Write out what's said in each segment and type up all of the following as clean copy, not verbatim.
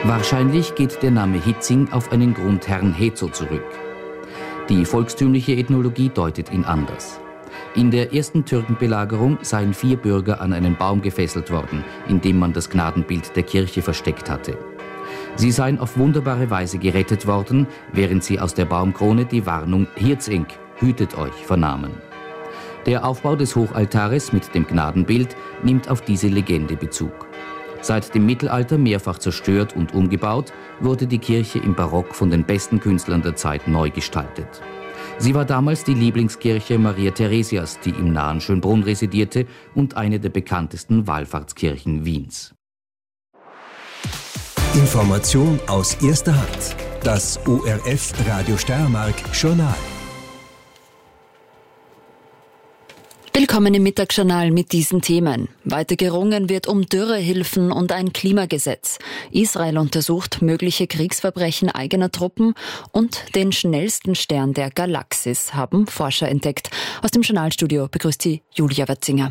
Wahrscheinlich geht der Name Hietzing auf einen Grundherrn Hezo zurück. Die volkstümliche Ethnologie deutet ihn anders. In der ersten Türkenbelagerung seien 4 Bürger an einen Baum gefesselt worden, in dem man das Gnadenbild der Kirche versteckt hatte. Sie seien auf wunderbare Weise gerettet worden, während sie aus der Baumkrone die Warnung Hietzing, hütet euch, vernahmen. Der Aufbau des Hochaltares mit dem Gnadenbild nimmt auf diese Legende Bezug. Seit dem Mittelalter mehrfach zerstört und umgebaut, wurde die Kirche im Barock von den besten Künstlern der Zeit neu gestaltet. Sie war damals die Lieblingskirche Maria Theresias, die im nahen Schönbrunn residierte und eine der bekanntesten Wallfahrtskirchen Wiens. Information aus erster Hand. Das ORF Radio Steiermark Journal. Willkommen im Mittagsjournal mit diesen Themen. Weiter gerungen wird um Dürrehilfen und ein Klimagesetz. Israel untersucht mögliche Kriegsverbrechen eigener Truppen und den schnellsten Stern der Galaxis haben Forscher entdeckt. Aus dem Journalstudio begrüßt sie Julia Watzinger.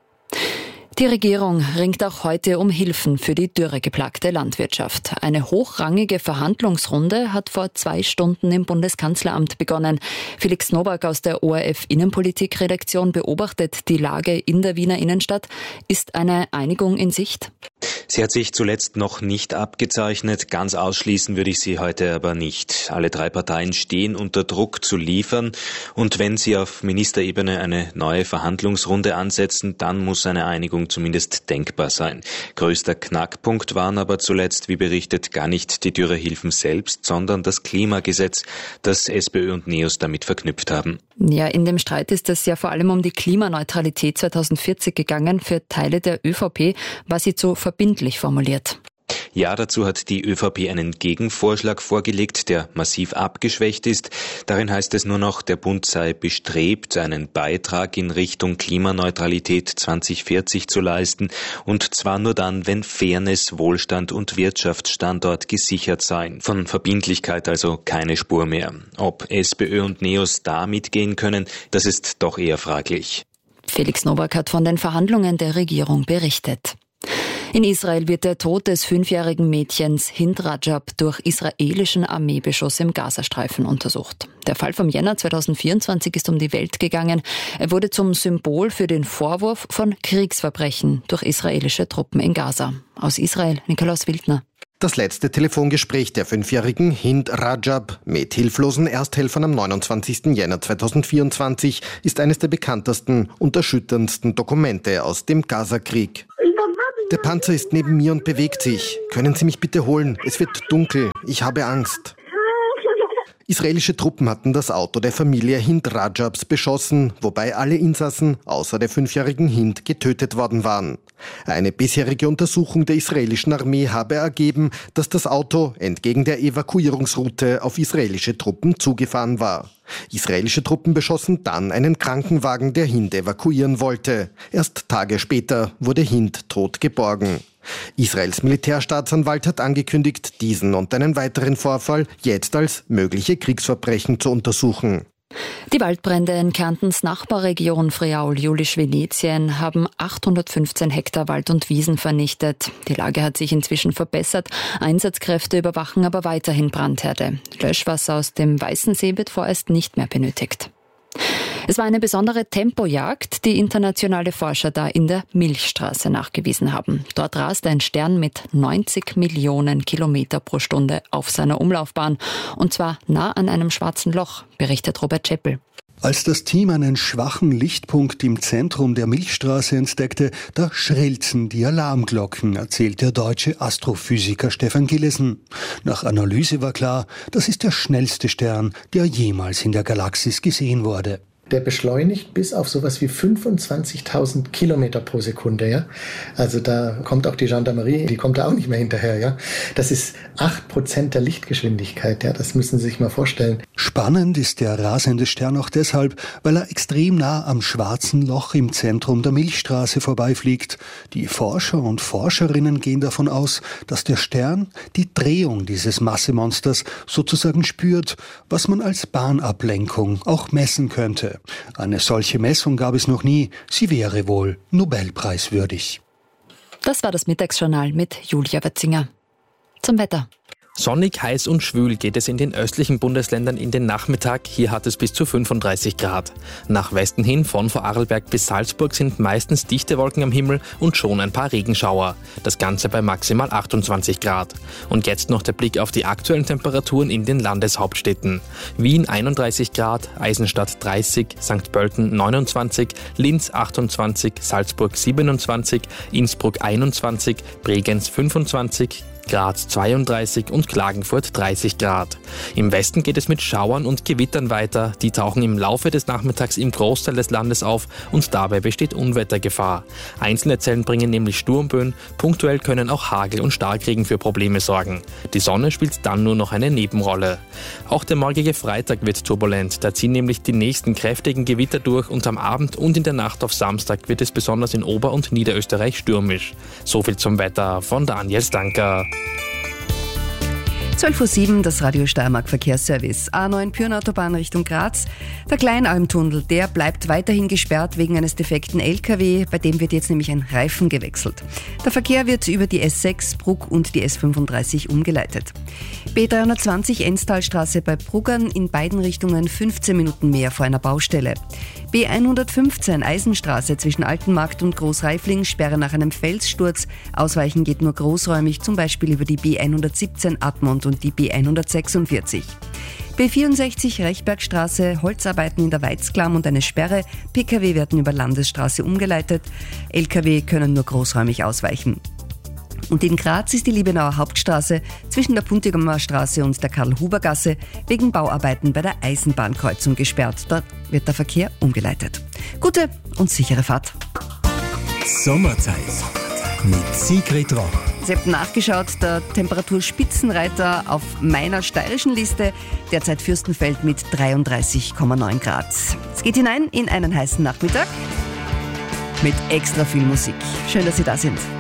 Die Regierung ringt auch heute um Hilfen für die dürregeplagte Landwirtschaft. Eine hochrangige Verhandlungsrunde hat vor 2 Stunden im Bundeskanzleramt begonnen. Felix Nowak aus der ORF-Innenpolitik-Redaktion beobachtet die Lage in der Wiener Innenstadt. Ist eine Einigung in Sicht? Sie hat sich zuletzt noch nicht abgezeichnet. Ganz ausschließen würde ich sie heute aber nicht. Alle 3 Parteien stehen unter Druck zu liefern. Und wenn sie auf Ministerebene eine neue Verhandlungsrunde ansetzen, dann muss eine Einigung zumindest denkbar sein. Größter Knackpunkt waren aber zuletzt, wie berichtet, gar nicht die Dürrehilfen selbst, sondern das Klimagesetz, das SPÖ und NEOS damit verknüpft haben. Ja, in dem Streit ist es ja vor allem um die Klimaneutralität 2040 gegangen. Für Teile der ÖVP war sie zu verbindlich formuliert. Ja, dazu hat die ÖVP einen Gegenvorschlag vorgelegt, der massiv abgeschwächt ist. Darin heißt es nur noch, der Bund sei bestrebt, einen Beitrag in Richtung Klimaneutralität 2040 zu leisten. Und zwar nur dann, wenn Fairness, Wohlstand und Wirtschaftsstandort gesichert seien. Von Verbindlichkeit also keine Spur mehr. Ob SPÖ und NEOS da mitgehen können, das ist doch eher fraglich. Felix Nowak hat von den Verhandlungen der Regierung berichtet. In Israel wird der Tod des 5-jährigen Mädchens Hind Rajab durch israelischen Armeebeschuss im Gazastreifen untersucht. Der Fall vom Jänner 2024 ist um die Welt gegangen. Er wurde zum Symbol für den Vorwurf von Kriegsverbrechen durch israelische Truppen in Gaza. Aus Israel, Nikolaus Wildner. Das letzte Telefongespräch der 5-jährigen Hind Rajab mit hilflosen Ersthelfern am 29. Jänner 2024 ist eines der bekanntesten und erschütterndsten Dokumente aus dem Gaza-Krieg. Der Panzer ist neben mir und bewegt sich. Können Sie mich bitte holen? Es wird dunkel. Ich habe Angst. Israelische Truppen hatten das Auto der Familie Hind Rajabs beschossen, wobei alle Insassen außer der 5-jährigen Hind getötet worden waren. Eine bisherige Untersuchung der israelischen Armee habe ergeben, dass das Auto entgegen der Evakuierungsroute auf israelische Truppen zugefahren war. Israelische Truppen beschossen dann einen Krankenwagen, der Hind evakuieren wollte. Erst Tage später wurde Hind tot geborgen. Israels Militärstaatsanwalt hat angekündigt, diesen und einen weiteren Vorfall jetzt als mögliche Kriegsverbrechen zu untersuchen. Die Waldbrände in Kärntens Nachbarregion Friaul-Julisch-Venetien haben 815 Hektar Wald und Wiesen vernichtet. Die Lage hat sich inzwischen verbessert. Einsatzkräfte überwachen aber weiterhin Brandherde. Löschwasser aus dem Weißensee wird vorerst nicht mehr benötigt. Es war eine besondere Tempojagd, die internationale Forscher da in der Milchstraße nachgewiesen haben. Dort rast ein Stern mit 90 Millionen Kilometer pro Stunde auf seiner Umlaufbahn. Und zwar nah an einem schwarzen Loch, berichtet Robert Scheppel. Als das Team einen schwachen Lichtpunkt im Zentrum der Milchstraße entdeckte, da schrillten die Alarmglocken, erzählt der deutsche Astrophysiker Stefan Gillesen. Nach Analyse war klar, das ist der schnellste Stern, der jemals in der Galaxis gesehen wurde. Der beschleunigt bis auf sowas wie 25.000 Kilometer pro Sekunde. Ja? Also da kommt auch die Gendarmerie, die kommt da auch nicht mehr hinterher. Ja? Das ist 8% der Lichtgeschwindigkeit. Ja? Das müssen Sie sich mal vorstellen. Spannend ist der rasende Stern auch deshalb, weil er extrem nah am schwarzen Loch im Zentrum der Milchstraße vorbeifliegt. Die Forscher und Forscherinnen gehen davon aus, dass der Stern die Drehung dieses Massemonsters sozusagen spürt, was man als Bahnablenkung auch messen könnte. Eine solche Messung gab es noch nie. Sie wäre wohl Nobelpreiswürdig. Das war das Mittagsjournal mit Julia Watzinger. Zum Wetter. Sonnig, heiß und schwül geht es in den östlichen Bundesländern in den Nachmittag. Hier hat es bis zu 35 Grad. Nach Westen hin, von Vorarlberg bis Salzburg, sind meistens dichte Wolken am Himmel und schon ein paar Regenschauer. Das Ganze bei maximal 28 Grad. Und jetzt noch der Blick auf die aktuellen Temperaturen in den Landeshauptstädten. Wien 31 Grad, Eisenstadt 30, St. Pölten 29, Linz 28, Salzburg 27, Innsbruck 21, Bregenz 25, Graz 32 und Klagenfurt 30 Grad. Im Westen geht es mit Schauern und Gewittern weiter. Die tauchen im Laufe des Nachmittags im Großteil des Landes auf und dabei besteht Unwettergefahr. Einzelne Zellen bringen nämlich Sturmböen, punktuell können auch Hagel und Starkregen für Probleme sorgen. Die Sonne spielt dann nur noch eine Nebenrolle. Auch der morgige Freitag wird turbulent, da ziehen nämlich die nächsten kräftigen Gewitter durch und am Abend und in der Nacht auf Samstag wird es besonders in Ober- und Niederösterreich stürmisch. So viel zum Wetter von Daniel Stanker. 12:07 Uhr, das Radio Steiermark Verkehrsservice. A9 Pürnautobahn Richtung Graz. Der Kleinalmtunnel, der bleibt weiterhin gesperrt wegen eines defekten LKW. Bei dem wird jetzt nämlich ein Reifen gewechselt. Der Verkehr wird über die S6, Brugg und die S35 umgeleitet. B320 Enstalstraße bei Bruggern, in beiden Richtungen 15 Minuten mehr vor einer Baustelle. B115 Eisenstraße zwischen Altenmarkt und Großreifling, Sperre nach einem Felssturz. Ausweichen geht nur großräumig, zum Beispiel über die B117 Admont und die B146. B64 Rechbergstraße, Holzarbeiten in der Weizklamm und eine Sperre. Pkw werden über Landesstraße umgeleitet. Lkw können nur großräumig ausweichen. Und in Graz ist die Liebenauer Hauptstraße zwischen der Puntigamer Straße und der Karl-Huber-Gasse wegen Bauarbeiten bei der Eisenbahnkreuzung gesperrt. Dort wird der Verkehr umgeleitet. Gute und sichere Fahrt. Sommerzeit mit Sigrid Roch. Sie habt nachgeschaut, der Temperaturspitzenreiter auf meiner steirischen Liste, derzeit Fürstenfeld mit 33,9 Grad. Es geht hinein in einen heißen Nachmittag mit extra viel Musik. Schön, dass Sie da sind.